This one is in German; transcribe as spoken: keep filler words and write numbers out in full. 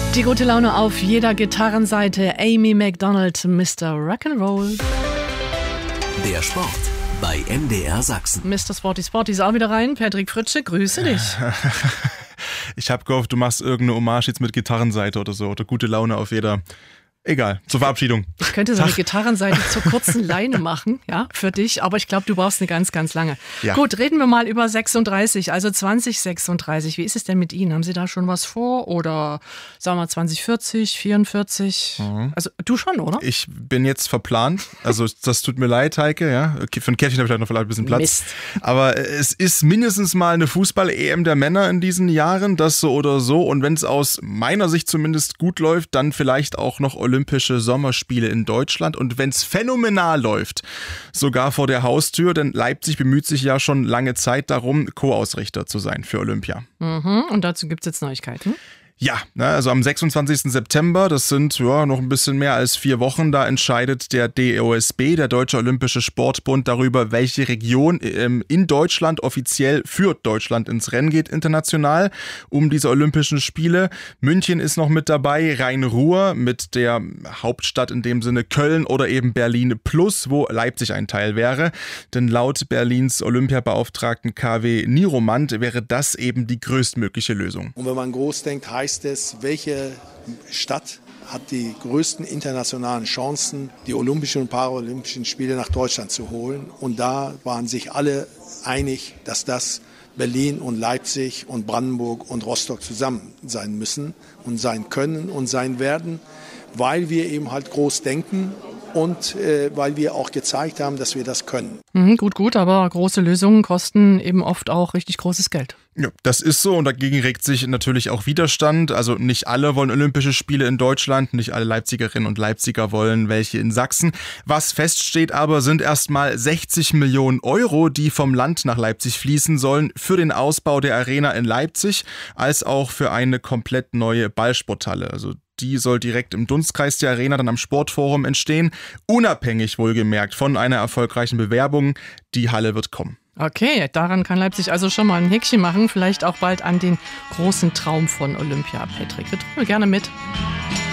Die gute Laune auf jeder Gitarrenseite. Amy Macdonald, Mister Rock'n'Roll. Der Sport bei M D R Sachsen. Mister Sporty Sporty ist auch wieder rein. Patrick Fritsche, grüße dich. Ich habe gehofft, du machst irgendeine Hommage jetzt mit Gitarrenseite oder so. Oder gute Laune auf jeder. Egal, zur Verabschiedung. Ich könnte so eine Gitarrenseite zur kurzen Leine machen, ja, für dich, aber ich glaube, du brauchst eine ganz, ganz lange. Ja. Gut, reden wir mal über sechsunddreißig, also zwanzig sechsunddreißig. Wie ist es denn mit Ihnen? Haben Sie da schon was vor oder sagen wir mal zwanzig vierzig, vierundvierzig? Mhm. Also du schon, oder? Ich bin jetzt verplant, also das tut mir leid, Heike, ja. Für ein Käffchen habe ich halt noch vielleicht ein bisschen Platz. Mist. Aber es ist mindestens mal eine Fußball-E M der Männer in diesen Jahren, das so oder so. Und wenn es aus meiner Sicht zumindest gut läuft, dann vielleicht auch noch Olympische Sommerspiele in Deutschland und wenn es phänomenal läuft, sogar vor der Haustür, denn Leipzig bemüht sich ja schon lange Zeit darum, Co-Ausrichter zu sein für Olympia. Mhm, und dazu gibt es jetzt Neuigkeiten? Ja, also am sechsundzwanzigsten September, das sind ja noch ein bisschen mehr als vier Wochen, da entscheidet der D O S B, der Deutsche Olympische Sportbund, darüber, welche Region in Deutschland offiziell für Deutschland ins Rennen geht, international, um diese Olympischen Spiele. München ist noch mit dabei, Rhein-Ruhr mit der Hauptstadt in dem Sinne Köln oder eben Berlin plus, wo Leipzig ein Teil wäre. Denn laut Berlins Olympiabeauftragten K W Nieromant wäre das eben die größtmögliche Lösung. Und wenn man groß denkt, heißt es, welche Stadt hat die größten internationalen Chancen, die Olympischen und Paralympischen Spiele nach Deutschland zu holen. Und da waren sich alle einig, dass das Berlin und Leipzig und Brandenburg und Rostock zusammen sein müssen und sein können und sein werden, weil wir eben halt groß denken und äh, weil wir auch gezeigt haben, dass wir das können. Mhm, gut, gut, aber große Lösungen kosten eben oft auch richtig großes Geld. Ja, das ist so und dagegen regt sich natürlich auch Widerstand. Also nicht alle wollen Olympische Spiele in Deutschland, nicht alle Leipzigerinnen und Leipziger wollen welche in Sachsen. Was feststeht aber, sind erstmal sechzig Millionen Euro, die vom Land nach Leipzig fließen sollen für den Ausbau der Arena in Leipzig, als auch für eine komplett neue Ballsporthalle. Also die soll direkt im Dunstkreis der Arena dann am Sportforum entstehen, unabhängig wohlgemerkt von einer erfolgreichen Bewerbung. Die Halle wird kommen. Okay, daran kann Leipzig also schon mal ein Häkchen machen, vielleicht auch bald an den großen Traum von Olympia. Patrick, wir tun gerne mit.